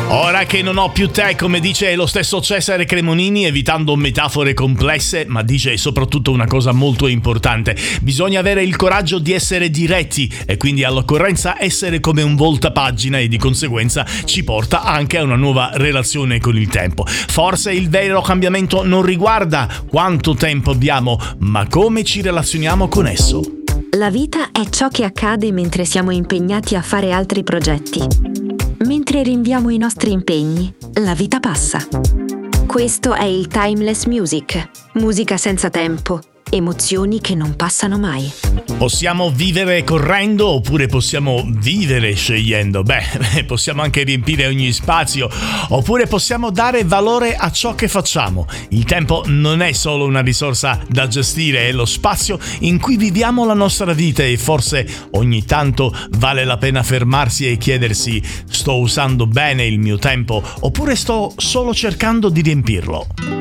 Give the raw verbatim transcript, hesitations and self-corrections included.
Ora che non ho più te, come dice lo stesso Cesare Cremonini, evitando metafore complesse, ma dice soprattutto una cosa molto importante: bisogna avere il coraggio di essere diretti e quindi all'occorrenza essere come un voltapagina, e di conseguenza ci porta anche a una nuova relazione con il tempo. Forse il vero cambiamento non riguarda quanto tempo abbiamo, ma come ci relazioniamo con esso. La vita è ciò che accade mentre siamo impegnati a fare altri progetti. Mentre rinviamo i nostri impegni, la vita passa. Questo è il Timeless Music, musica senza tempo, emozioni che non passano mai. Possiamo vivere correndo oppure possiamo vivere scegliendo? Beh, possiamo anche riempire ogni spazio, oppure possiamo dare valore a ciò che facciamo. Il tempo non è solo una risorsa da gestire, è lo spazio in cui viviamo la nostra vita, e forse ogni tanto vale la pena fermarsi e chiedersi: sto usando bene il mio tempo oppure sto solo cercando di riempirlo?